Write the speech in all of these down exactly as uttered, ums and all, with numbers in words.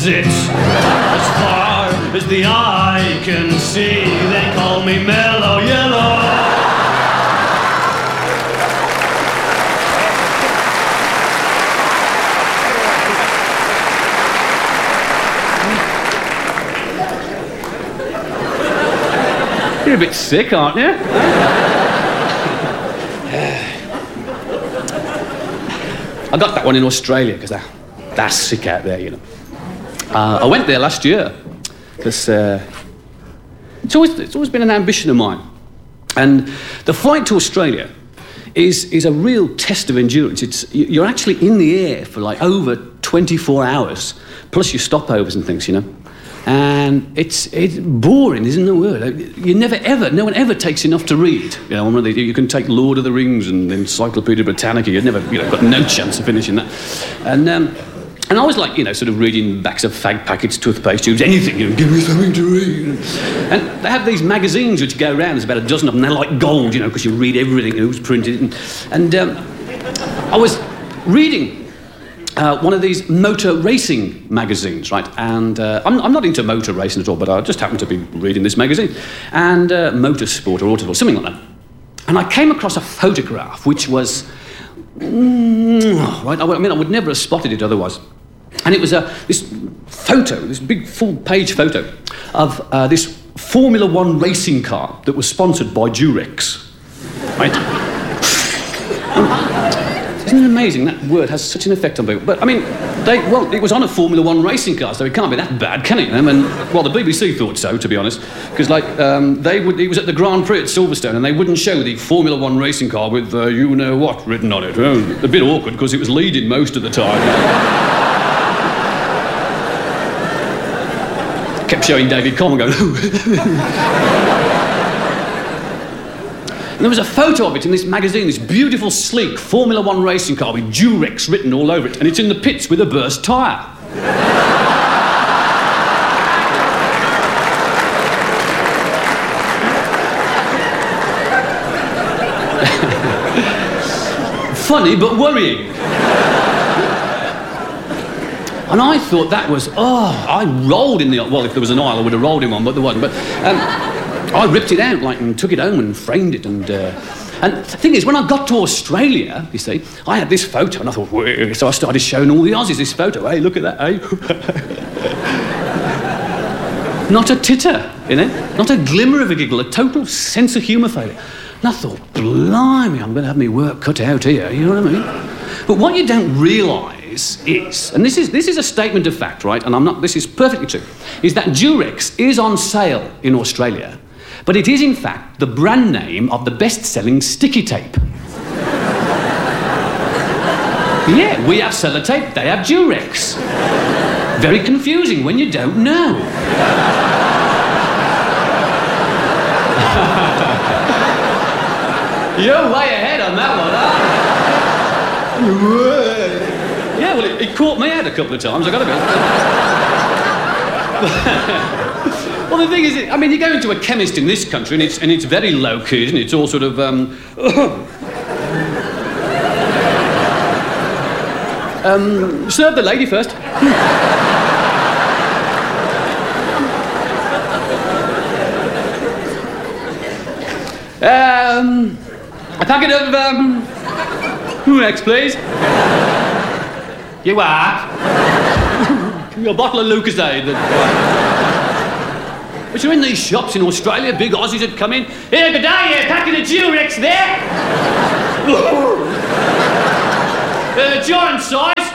It's as far as the eye can see. They call me Mellow Yellow. You're a bit sick, aren't you? I got that one in Australia because they're, they're sick out there, you know. Uh, I went there last year because uh, it's always it's always been an ambition of mine, and the flight to Australia is is a real test of endurance. It's you're actually in the air for like over twenty-four hours, plus your stopovers and things, you know. And it's it's boring, isn't the word? You never ever, no one ever takes enough to read. You know, one of the, you can take Lord of the Rings and Encyclopedia Britannica. You've never, you know, got no chance of finishing that. And um, and I was like, you know, sort of reading backs of fag packets, toothpaste tubes, anything. You know, give me something to read. And they have these magazines which go around. There's about a dozen of them. They're like gold, you know, because you read everything who's printed. And, and um, I was reading. Uh, one of these motor racing magazines, right? And uh, I'm, I'm not into motor racing at all, but I just happened to be reading this magazine. And uh, motorsport or autosport, something like that. And I came across a photograph which was... Mm, right? I mean, I would never have spotted it otherwise. And it was a, this photo, this big full-page photo of uh, this Formula One racing car that was sponsored by Durex, right? Isn't it amazing? That word has such an effect on people. But, I mean, they, well, it was on a Formula One racing car, so it can't be that bad, can it? I mean, well, the B B C thought so, to be honest, because, like, um, they would, it was at the Grand Prix at Silverstone, and they wouldn't show the Formula One racing car with uh, you-know-what written on it. Oh, a bit awkward, because it was leading most of the time. Kept showing David Coleman going, And there was a photo of it in this magazine, this beautiful, sleek Formula One racing car with Durex written all over it, and it's in the pits with a burst tyre. Funny, but worrying. And I thought that was, oh, I rolled in the, well, if there was an aisle, I would have rolled in one, but there wasn't. But um, I ripped it out, like, and took it home and framed it, and... Uh, and the thing is, when I got to Australia, you see, I had this photo, and I thought, whoa, so I started showing all the Aussies this photo. Hey, look at that, hey. Not a titter, you know? Not a glimmer of a giggle, a total sense of humour failure. And I thought, blimey, I'm going to have my work cut out here, you know what I mean? But what you don't realise is, and this is this is a statement of fact, right? And I'm not. This is perfectly true. Is that Durex is on sale in Australia, but it is in fact the brand name of the best-selling sticky tape. Yeah, we have sellotape. They have Durex. Very confusing when you don't know. You're way ahead on that one, huh? Yeah, well, it, it caught me out a couple of times, I've got to be. Well, the thing is, I mean, you go into a chemist in this country and it's, and it's very low-key, isn't it? It's all sort of, um... um, serve the lady first. um, a packet of, um... Next, please. You are. Give me a bottle of Lucozade. But you're in these shops in Australia, big Aussies that come in. Here, good day, yeah, packet of Durex there. uh, giant size.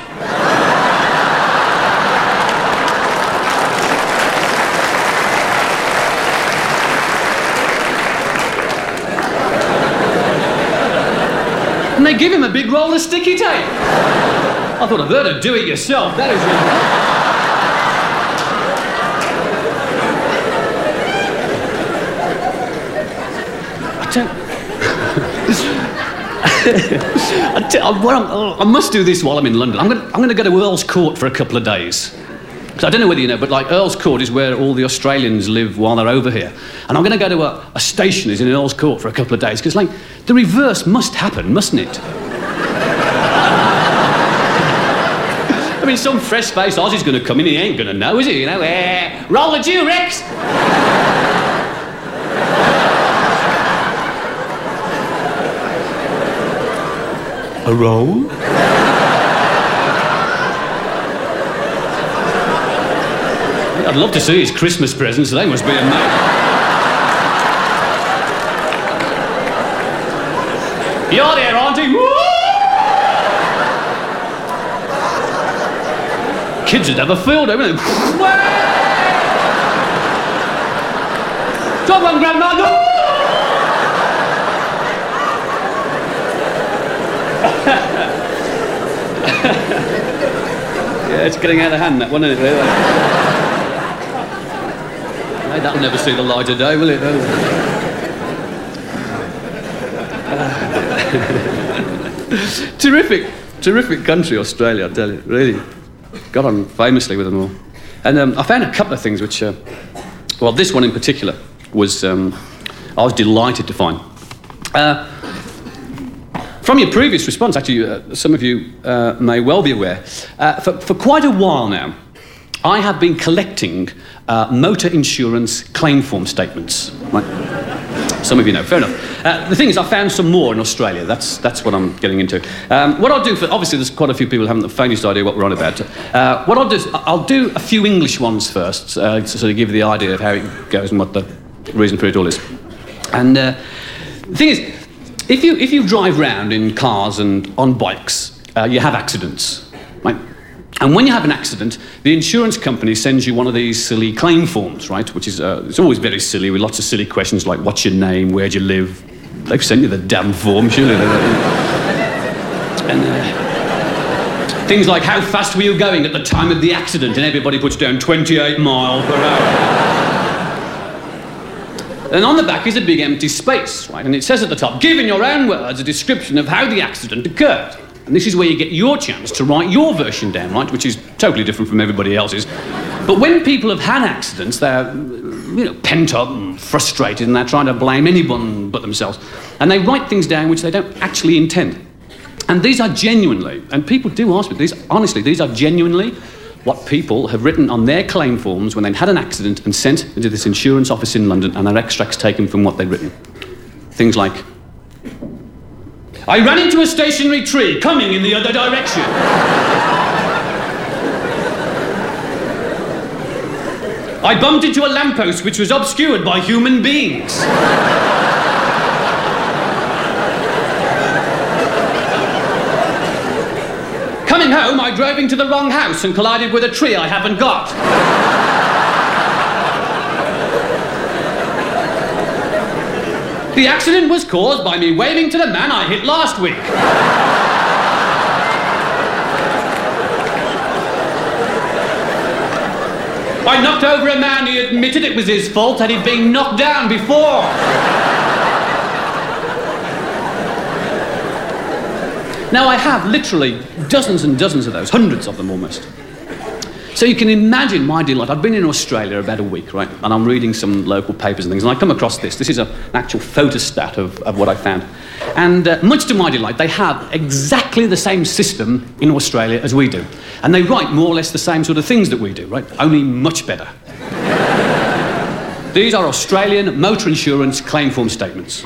And they give him a big roll of sticky tape. I thought I'd better do it yourself. That is really... I don't... I, tell, well, I must do this while I'm in London. I'm going I'm going to go to Earl's Court for a couple of days. Because I don't know whether you know, but like Earl's Court is where all the Australians live while they're over here. And I'm going to go to a, a stationer's in Earl's Court for a couple of days. Because, like, the reverse must happen, mustn't it? I mean, some fresh-faced Aussie's going to come in, he ain't going to know, is he? You know, eh, roll the Jew, Rex! A roll? I'd love to see his Christmas presents, they must be amazing. You're there, auntie! Woo! Kids would have a field, wouldn't they? Come on, Grandma! No! Yeah, it's getting out of hand, that one, isn't it? Really? Hey, that'll never see the light of day, will it? terrific, terrific country, Australia, I tell you. Really got on famously with them all. And um, I found a couple of things which, uh, well, this one in particular was, um, I was delighted to find. Uh, From your previous response, actually, uh, some of you uh, may well be aware, uh, for, for quite a while now, I have been collecting uh, motor insurance claim form statements. Right? Some of you know, fair enough. Uh, the thing is, I found some more in Australia. That's, that's what I'm getting into. Um, what I'll do, for, obviously there's quite a few people who haven't the faintest idea what we're on about. Uh, what I'll do is, I'll do a few English ones first, uh, to sort of give you the idea of how it goes and what the reason for it all is. And uh, the thing is, If you, if you drive round in cars and on bikes, uh, you have accidents, right? And when you have an accident, the insurance company sends you one of these silly claim forms, right? Which is, uh, it's always very silly, with lots of silly questions like, what's your name, where do you live? They've sent you the damn form, surely. And uh, things like, how fast were you going at the time of the accident? And everybody puts down twenty-eight miles per hour. And on the back is a big empty space, right? And it says at the top, give in your own words a description of how the accident occurred. And this is where you get your chance to write your version down, right? Which is totally different from everybody else's. But when people have had accidents, they're, you know, pent up and frustrated, and they're trying to blame anyone but themselves. And they write things down which they don't actually intend. And these are genuinely, and people do ask me, these, honestly, these are genuinely what people have written on their claim forms when they've had an accident and sent into this insurance office in London, and are extracts taken from what they've written. Things like, I ran into a stationary tree coming in the other direction. I bumped into a lamppost which was obscured by human beings. Coming home, I drove into the wrong house and collided with a tree I haven't got. The accident was caused by me waving to the man I hit last week. I knocked over a man, he admitted it was his fault, and he'd been knocked down before. Now, I have literally dozens and dozens of those, hundreds of them almost. So you can imagine my delight. I've been in Australia about a week, right? And I'm reading some local papers and things, and I come across this. This is a, an actual photostat of, of what I found. And uh, much to my delight, they have exactly the same system in Australia as we do. And they write more or less the same sort of things that we do, right? Only much better. These are Australian motor insurance claim form statements.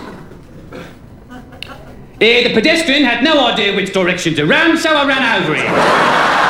Eh, the pedestrian had no idea which direction to run, so I ran over him.